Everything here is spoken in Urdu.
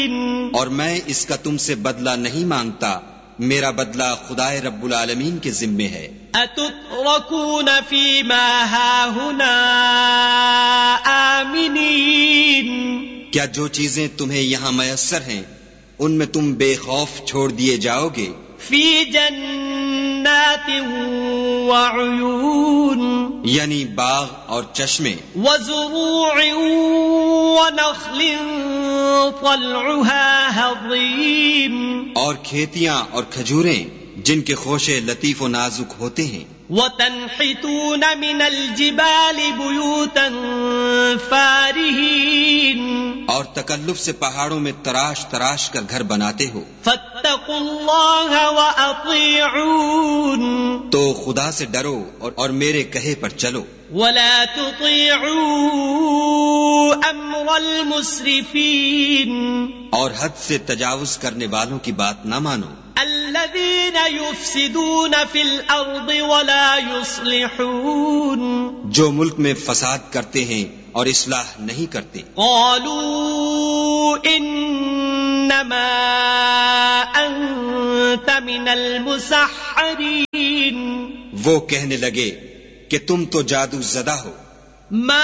اور میں اس کا تم سے بدلہ نہیں مانگتا، میرا بدلہ خدائے رب العالمین کے ذمے ہے۔ اتترکون فیما ہاہنا آمنین، کیا جو چیزیں تمہیں یہاں میسر ہیں ان میں تم بے خوف چھوڑ دیے جاؤ گے؟ فی جنات وعیون، یعنی باغ اور چشمے، وزروع ونخل طلعها ہضیم، اور کھیتیاں اور کھجوریں جن کے خوشے لطیف و نازک ہوتے ہیں، وتنحتون من الجبال بیوتا فارہین، اور تکلف سے پہاڑوں میں تراش تراش کر گھر بناتے ہو، فاتقوا اللہ واطیعون، تو خدا سے ڈرو اور میرے کہے پر چلو، ولا تطیعوا امر المسرفین، اور حد سے تجاوز کرنے والوں کی بات نہ مانو، الذین یفسدون فی الارض ولا یصلحون، جو ملک میں فساد کرتے ہیں اور اصلاح نہیں کرتے۔ قالوا انما انت من المسحرین، وہ کہنے لگے کہ تم تو جادو زدہ ہو۔ ما